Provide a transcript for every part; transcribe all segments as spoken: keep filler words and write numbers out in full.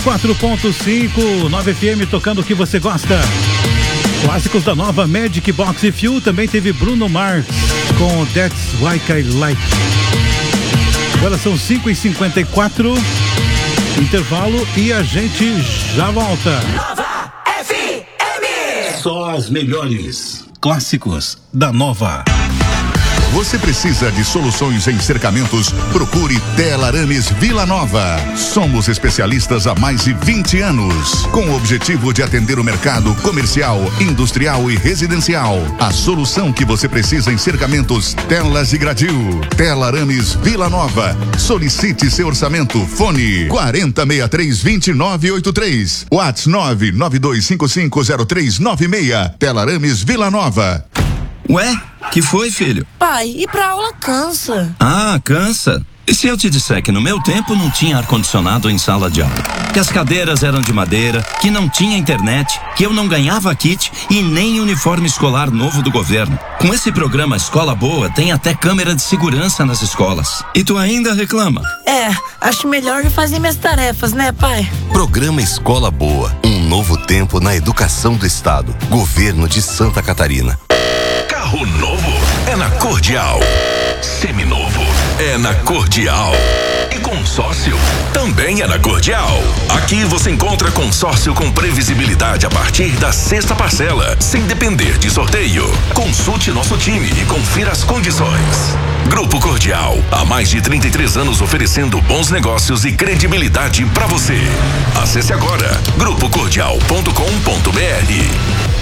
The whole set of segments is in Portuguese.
quatro ponto cinco, nove F M, tocando o que você gosta. Clássicos da nova Magic Box e Fuel. Também teve Bruno Mars com That's Like I Like. Agora são cinco e cinquenta e quatro, intervalo e a gente já volta. Nova F M. Só as melhores clássicos da Nova. Você precisa de soluções em cercamentos? Procure Telarames Vila Nova. Somos especialistas há mais de vinte anos, com o objetivo de atender o mercado comercial, industrial e residencial. A solução que você precisa em cercamentos, telas e gradil. Telarames Vila Nova. Solicite seu orçamento. Fone quarenta, sessenta e três, vinte e nove, oitenta e três. WhatsApp nove nove dois cinco cinco zero três nove seis. Telarames Vila Nova. Ué, que foi, filho? Pai, ir pra aula cansa. Ah, cansa? E se eu te disser que no meu tempo não tinha ar-condicionado em sala de aula? Que as cadeiras eram de madeira, que não tinha internet, que eu não ganhava kit e nem uniforme escolar novo do governo. Com esse programa Escola Boa, tem até câmera de segurança nas escolas. E tu ainda reclama? É, acho melhor eu fazer minhas tarefas, né, pai? Programa Escola Boa, um novo tempo na educação do estado. Governo de Santa Catarina. Carro novo é na Cordial. Seminovo é na Cordial. E consórcio também é na Cordial. Aqui você encontra consórcio com previsibilidade a partir da sexta parcela, sem depender de sorteio. Consulte nosso time e confira as condições. Grupo Cordial, há mais de trinta e três anos oferecendo bons negócios e credibilidade para você. Acesse agora grupo cordial ponto com ponto b r.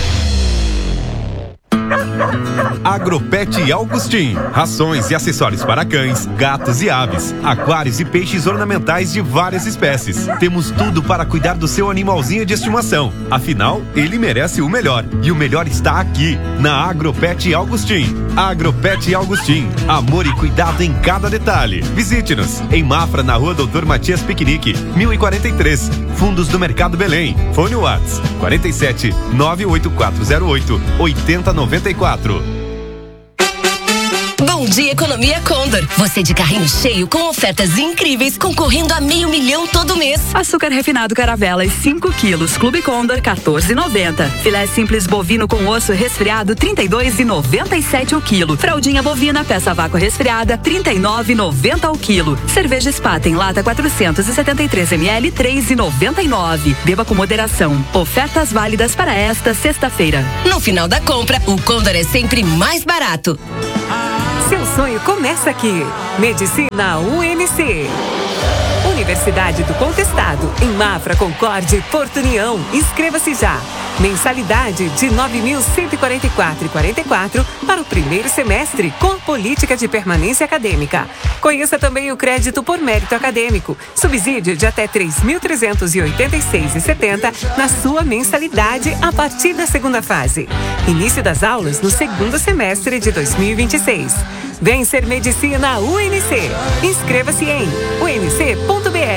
Agropet Augustin, rações e acessórios para cães, gatos e aves, aquários e peixes ornamentais de várias espécies. Temos tudo para cuidar do seu animalzinho de estimação. Afinal, ele merece o melhor. E o melhor está aqui, na Agropet Augustin. Agropet Augustin, amor e cuidado em cada detalhe. Visite-nos em Mafra, na rua Doutor Matias Piquenique, mil e quarenta e três, Fundos do Mercado Belém. Fone Whats quarenta e sete, nove oito quatro zero oito, oito zero nove quatro. Bom dia, Economia Condor. Você de carrinho cheio com ofertas incríveis, concorrendo a meio milhão todo mês. Açúcar refinado Caravelas cinco quilos, Clube Condor quatorze reais e noventa centavos. Filé simples bovino com osso resfriado trinta e dois reais e noventa e sete centavos o quilo. Fraldinha bovina peça vácuo resfriada trinta e nove reais e noventa centavos o quilo. Cerveja Spaten lata quatrocentos e setenta e três mililitros três reais e noventa e nove centavos. Beba com moderação. Ofertas válidas para esta sexta-feira. No final da compra, o Condor é sempre mais barato. Seu sonho começa aqui. Medicina U N C. Universidade do Contestado, em Mafra, Concórdia e Porto União. Inscreva-se já. Mensalidade de nove mil cento e quarenta e quatro reais e quarenta e quatro centavos para o primeiro semestre, com a política de permanência acadêmica. Conheça também o crédito por mérito acadêmico. Subsídio de até três mil trezentos e oitenta e seis reais e setenta centavos na sua mensalidade a partir da segunda fase. Início das aulas no segundo semestre de dois mil e vinte e seis. Vem ser Medicina U N C. Inscreva-se em u n c ponto b